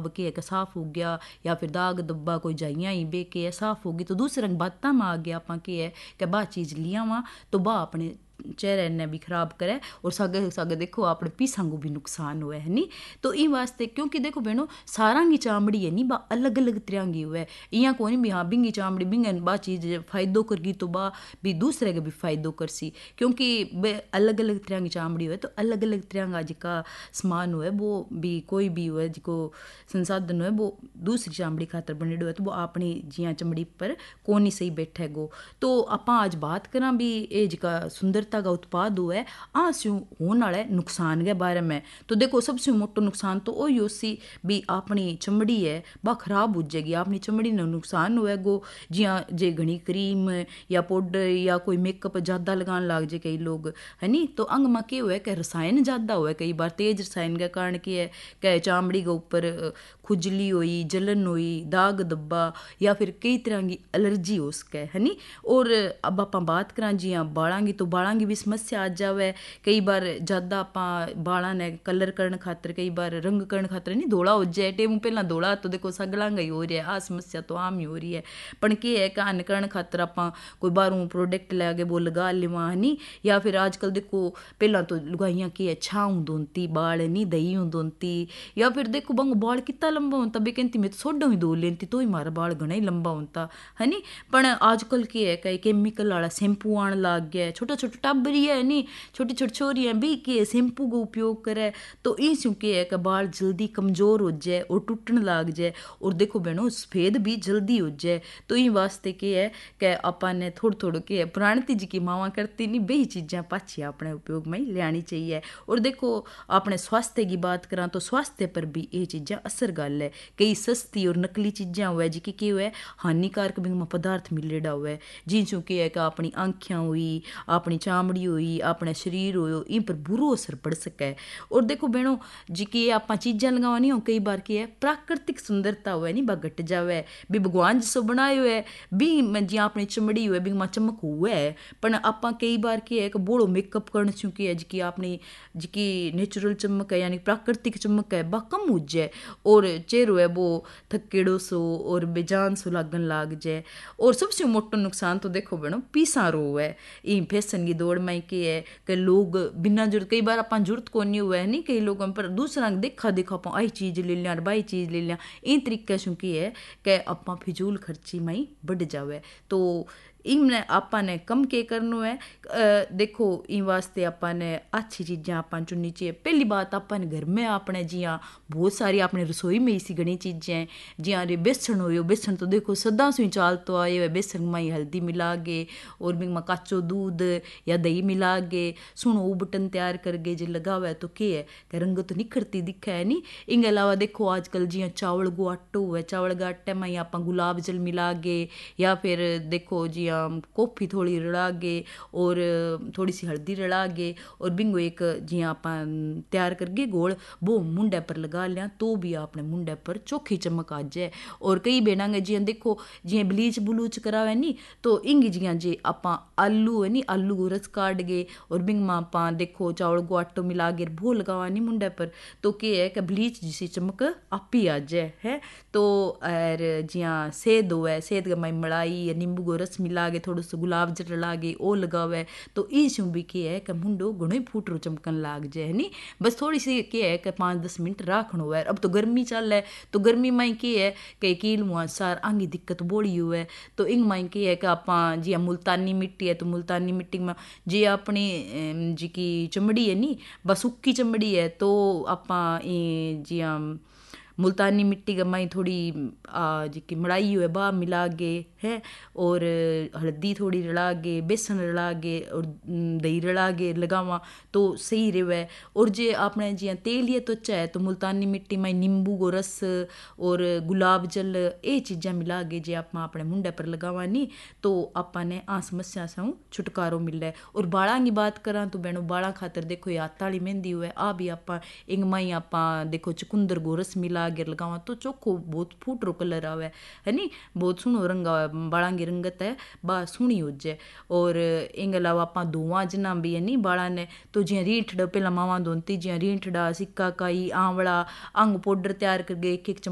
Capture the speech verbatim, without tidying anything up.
के है साफ हो गया, या फिर दाग दब्बा कोई जाइयां ही बे के है साफ हो गई, तो दूसरे रंग बातां में आ गया आप के है कि बाह चीज़ लिया वा तो बाह अपने चेहरे ने भी खराब करे और सगे सगे देखो अपने पीसा को भी नुकसान हुआ है नी। तो इन वास्ते क्योंकि देखो बहनों सारा की चामड़ी है नी बा अलग अलग तरह की हुआ है, इं को नहीं भी हाँ बिंगी चामड़ी बिंगन बा चीज़ फायदो करगी तो बा भी दूसरे के भी फायदो करसी, क्योंकि अलग अलग तरह की चामड़ी हुए तो अलग अलग तरह का जिका समान हुए वो भी कोई भी हुए जिको संसाधन हुए वो दूसरी चामड़ी खातर बने हुए तो वो अपनी जिया चमड़ी पर कौन सही बैठे गो। तो आप आज बात करा भी ये जिका सुंदरता का उत्पाद हुआ है आ स्यू होने वाले नुकसान के बारे में। तो देखो सबसे मोटो नुकसान तो वही उसी भी अपनी चमड़ी है वह खराब हो जाएगी, अपनी चमड़ी ने नुकसान हुआ गो जिया जे घनी क्रीम या पाउडर या कोई मेकअप ज़्यादा लगान लग जाए कई लोग है नी। तो अंग में क्या हुआ कि रसायन ज़्यादा हुआ कई बार तेज रसायन के कारण क्या है कि चामड़ी के ऊपर खुजली हुई जलन हुई दाग धब्बा या फिर कई तरह की एलर्जी हो सके है नी। और अब आप बात करा जिया बालों की तो बालों की भी समस्या आ जावे कई बार ज़्यादा आप बालों ने कलर करने खातर कई बार रंग करने खातर नहीं धोला हो जाए टेम पहला धोला तो देखो सगला ही हो रहा है, आ समस्या तो आम ही हो रही है। पर क्या है कान करने खातर आप कोई बाहरों प्रोडक्ट लैके वो लगा लेवा है नी, या फिर आजकल देखो पहला तो लुगाइयाँ की है छाऊँ धोती बाल नहीं दही हूँ धोती, या फिर देखो बंग बाल कितना लंबा होता बे कहती मैं तो सोडा ही धो लेती तो ही मारा बाल घना ही लंबा होता है नी। पर आजकल की है कई केमिकल वाला शैम्पू आने लग गया, छोटा छोटा टाबरी है नी छोटी छोटी छोरी हैं भी के शैम्पू का उपयोग करे तो इस के है कि बाल जल्दी कमज़ोर हो जाए और टूटने लग जाए और देखो बहनों सफ़ेद भी जल्दी हो जाए। तो इन वास्ते के है कि अपन थोड़ा थोड़ा के है पुरानी तीजी की मावा करती नहीं बही चीज़ें पाछी अपने उपयोग में लियानी चाहिए। और देखो अपने स्वास्थ्य की बात करा तो स्वास्थ्य पर भी ये चीज़ें असर गल है, कई सस्ती और नकली चीज़ें हुआ जिकी के हुआ हानिकारक बिंग पदार्थ मिलेड़ा हुआ है जिनसों के है कि अपनी आँखियाँ हुई अपनी चामड़ी हुई अपने शरीर हो इन पर बुरो असर पड़ सके। और देखो बहनों जिकी आप चीज़ें लगावानी हो कई बार की है प्राकृतिक सुंदरता हुआ नहीं बा घट जावे भी भगवान जिसो बनाए हुए भी जी अपनी चमड़ी हुए बिंग चमक हुआ है, पर आप कई बार की है कि बोड़ो मेकअप करने चुकी है जिकी अपनी जिकी नेचुरल चमक है यानी प्राकृतिक चमक है बा कम हो जाए और चेहरो है वो थकेड़ो सो और बेजान सो लागन लाग जाए। और सबसे मोटो नुकसान तो देखो बहनों पीसा रो है इन फैशन की दौड़ में के है कि लोग बिना जरूरत कई बार अपन जरूरत को नहीं हुआ है नहीं कई लोगों पर दूसरा देखा देखा आप आई चीज़ ले लिया बाई चीज़ ले लिया इन तरीके से की है कि आप फिजूल खर्ची में ही बढ़ जावे। तो इनने आपने कम के करनो है आ, देखो इन वास्ते आपने अच्छी चीज़ें अपन चुननी चाहिए। पहली बात अपन घर में अपने जिया बहुत सारी अपने रसोई में इसी घनी चीज़ें जिया रे बेसन हो बेसन तो देखो सदा से चाल तो आए हुए बेसन में हल्दी मिला गे और बिंग में काचो दूध या दही मिला गे सुनो वो बटन तैयार कर गे जो लगा हुआ है तो क्या है कि रंग तो निखरती दिखा है नहीं। इनके अलावा देखो आजकल जिया चावल को आटो हुआ चावल के आटे में आप गुलाब जल मिला गे या फिर देखो जिया कॉफ़ी थोड़ी रला गे और थोड़ी सी हल्दी रला गे और बिंगो एक जिया आप तैयार कर गे गोल वो मुंडे पर लगा लिया तो भी आपने मुंडे पर चोखी चमक आ जाए। और कई बेना जिया देखो जिया ब्लीच ब्लूच करावे नी तो इंगी जिया जे आप आलू है नी आलू को रस काट गए और बिंग में आप देखो चावल को आटो मिला गे भो लगावा नी मुंडे पर तो क्या है कि ब्लीच जिसी चमक आप ही आ जाए है। तो और जिया सेद हुआ सेद का मई मलाई नींबू को रस मिला गे थोड़ा सा गुलाब जल लागे ओ लगावे तो इसमें भी क्या है कि मुंडो घणो ही फूटरो चमकन लाग जाए नहीं। बस थोड़ी सी क्या है कि पाँच दस मिनट राखनो है। अब तो गर्मी चल है तो गर्मी में क्या है कि कील मुआ सार आंगी दिक्कत बोड़ी हुआ है तो इन माई क्या है कि आप जी मुल्तानी मिट्टी है तो मुल्तानी मिट्टी में जी अपनी जी की चमड़ी है नी बस सुक्की चमड़ी है तो आप जिया मुल्तानी मिट्टी का मई थोड़ी जी मड़ाई हुए बा मिला गे है और हल्दी थोड़ी रला गे बेसन रला गे और दही रला गे लगावा तो सही रहे। और जे आपने जिया तेल ये तो चाहे तो मुल्तानी मिट्टी में नींबू को रस और गुलाब जल ये चीज़ें मिला गे जे आप अपने मुंडे पर लगावा नहीं तो आपने आ समस्या से छुटकारो मिल रहा है। और बालों की बात करा तो बहनों बालों खातर देखो ये हाथ वाली मेहंदी हुए आ भी आप इंग माई आप देखो चुकुंदर को रस मिला गिर लगावा तो चोखो बहुत फूटरो कलर आवे है नी बहुत सुनो रंग आवे बालों की रंगत है बा सुनी हो जाए। और इन अलावा आप धुआं जना भी है नी बालों ने तो जिया रीठड़ा पहला मावा धोती जिया रीठड़ा सिक्का काई आंवला अंग पाउडर तैयार करके एक एक